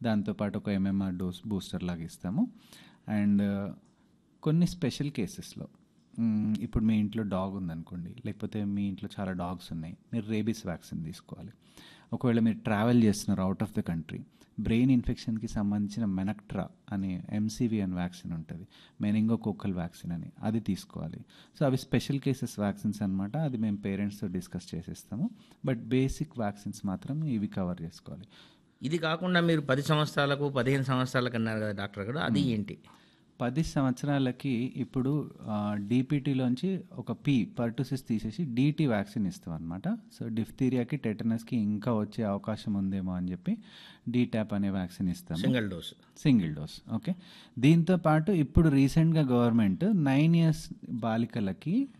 దాంతోపాటు ఒక MMR dose booster లాగా ఇస్తాము. అండ్ కొన్ని స్పెషల్ కేసెస్లో ఇప్పుడు మీ ఇంట్లో డాగ్ ఉందనుకోండి, లేకపోతే మీ ఇంట్లో చాలా డాగ్స్ ఉన్నాయి, మీరు రేబీస్ వ్యాక్సిన్ తీసుకోవాలి. ఒకవేళ మీరు ట్రావెల్ చేస్తున్నారు out of the country, brain ఇన్ఫెక్షన్కి సంబంధించిన మెనక్ట్రా అనే ఎంసీవీ అని వ్యాక్సిన్ ఉంటుంది, మెనింగోకోకల్ వ్యాక్సిన్ అని, అది తీసుకోవాలి. సో అవి స్పెషల్ కేసెస్ వ్యాక్సిన్స్ అనమాట. అది మేము పేరెంట్స్తో డిస్కస్ చేసేస్తాము. బట్ బేసిక్ వ్యాక్సిన్స్ మాత్రం ఇవి కవర్ చేసుకోవాలి. ఇది కాకుండా మీరు 10 సంవత్సరాలకు 15 సంవత్సరాలకు అన్నారు కదా డాక్టర్ గారు, అది ఏంటి? 10 సంవత్సరాలకి ఇప్పుడు డీపీటీలోంచి ఒక పర్టుసిస్ తీసేసి డీటీ వ్యాక్సిన్ ఇస్తాం అనమాట. సో డిఫ్తీరియాకి, టెటనస్కి ఇంకా వచ్చే అవకాశం ఉందేమో అని చెప్పి డీటాప్ అనే వ్యాక్సిన్ ఇస్తాం, సింగిల్ డోస్. ఓకే. దీంతో పాటు ఇప్పుడు రీసెంట్గా గవర్నమెంట్ 9 years బాలికలకి